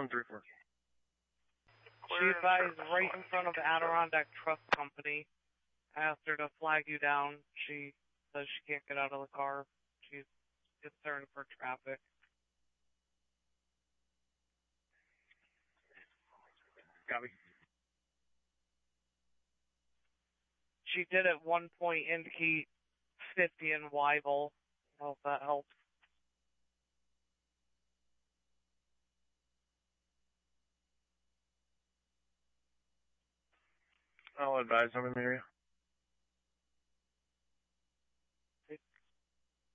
134. She advised right in front of the Adirondack Trust Company. I asked her to flag you down. She says she can't get out of the car. She's concerned for traffic. Copy. She did at one point indicate 50 in Wyville. I hope that helps. I'll advise I'm in the area.